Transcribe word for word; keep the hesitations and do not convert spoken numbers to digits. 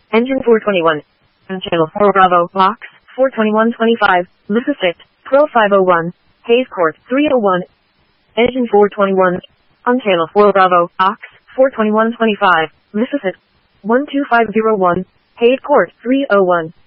Engine four twenty-one. On channel four Bravo, box, four twenty-one twenty-five, Mississippi, Pro five oh one, Hayes Court, three oh one. Engine four twenty-one. On channel four Bravo, box, four twenty-one twenty-five, Mississippi, one two five zero one, Hayes Court, three oh one.